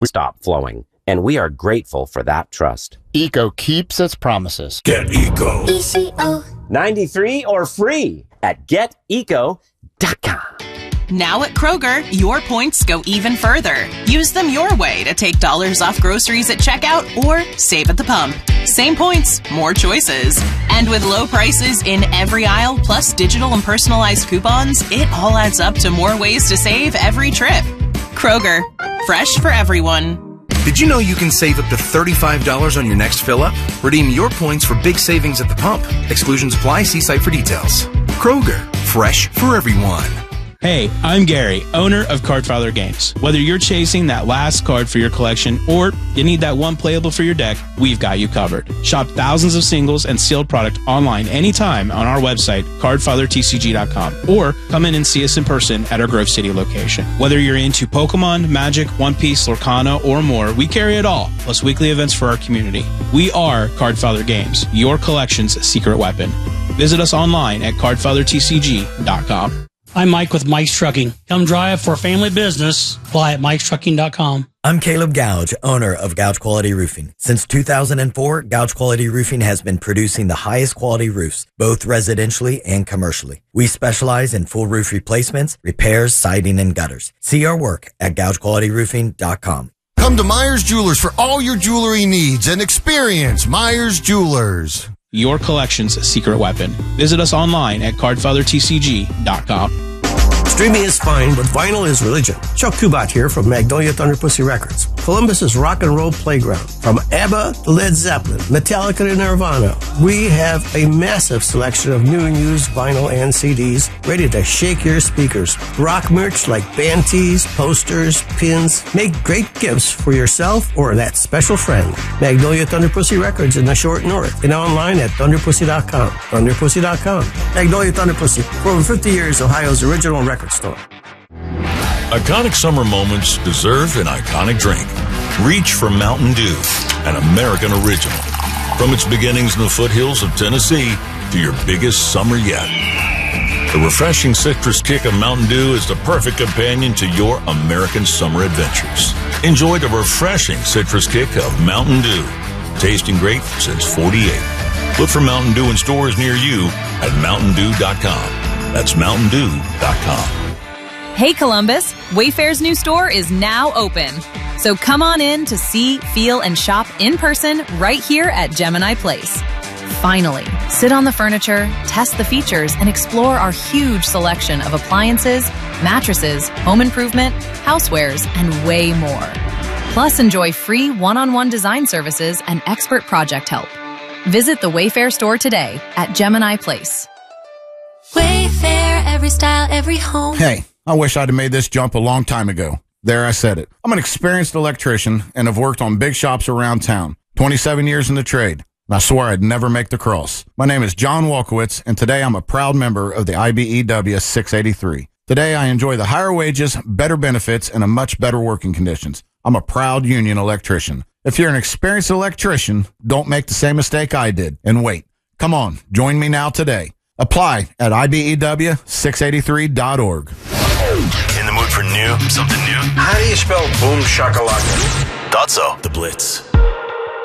stop flowing, and we are grateful for that trust. Eco keeps its promises. Get Eco. ECO. 93 or free at geteco.com. Now at Kroger, your points go even further. Use them your way to take dollars off groceries at checkout or save at the pump. Same points, more choices. And with low prices in every aisle, plus digital and personalized coupons, it all adds up to more ways to save every trip. Kroger, fresh for everyone. Did you know you can save up to $35 on your next fill-up? Redeem your points for big savings at the pump. Exclusions apply. See site for details. Kroger, fresh for everyone. Hey, I'm Gary, owner of Cardfather Games. Whether you're chasing that last card for your collection or you need that one playable for your deck, we've got you covered. Shop thousands of singles and sealed product online anytime on our website, cardfathertcg.com, or come in and see us in person at our Grove City location. Whether you're into Pokemon, Magic, One Piece, Lorcana, or more, we carry it all, plus weekly events for our community. We are Cardfather Games, your collection's secret weapon. Visit us online at cardfathertcg.com. I'm Mike with Mike's Trucking. Come drive for a family business. Apply at Mike'sTrucking.com. I'm Caleb Gouge, owner of Gouge Quality Roofing. Since 2004, Gouge Quality Roofing has been producing the highest quality roofs, both residentially and commercially. We specialize in full roof replacements, repairs, siding, and gutters. See our work at GougeQualityRoofing.com. Come to Myers Jewelers for all your jewelry needs and experience Myers Jewelers. Your collection's secret weapon. Visit us online at cardfathertcg.com. Streaming is fine, but vinyl is religion. Chuck Kubat here from Magnolia Thunder Pussy Records, Columbus's rock and roll playground. From ABBA to Led Zeppelin, Metallica to Nirvana, we have a massive selection of new and used vinyl and CDs ready to shake your speakers. Rock merch like band tees, posters, pins. Make great gifts for yourself or that special friend. Magnolia Thunder Pussy Records in the Short North and online at thunderpussy.com. Thunderpussy.com. Magnolia Thunder Pussy, for over 50 years, Ohio's original record store. Iconic summer moments deserve an iconic drink. Reach for Mountain Dew, an American original. From its beginnings in the foothills of Tennessee to your biggest summer yet. The refreshing citrus kick of Mountain Dew is the perfect companion to your American summer adventures. Enjoy the refreshing citrus kick of Mountain Dew. Tasting great since 48. Look for Mountain Dew in stores near you at mountaindew.com. That's mountaindew.com. Hey Columbus, Wayfair's new store is now open. So come on in to see, feel, and shop in person right here at Gemini Place. Finally, sit on the furniture, test the features, and explore our huge selection of appliances, mattresses, home improvement, housewares, and way more. Plus, enjoy free one-on-one design services and expert project help. Visit the Wayfair store today at Gemini Place. Wayfair, every style, every home. Hey, I wish I'd have made this jump a long time ago. There, I said it. I'm an experienced electrician and have worked on big shops around town. 27 years in the trade. And I swore I'd never make the cross. My name is John Walkowitz, and today I'm a proud member of the IBEW 683. Today I enjoy the higher wages, better benefits, and a much better working conditions. I'm a proud union electrician. If you're an experienced electrician, don't make the same mistake I did and wait. Come on, join me now today. Apply at IBEW683.org. In the mood for new? Something new? How do you spell boom shakalaka? Thought so. The Blitz.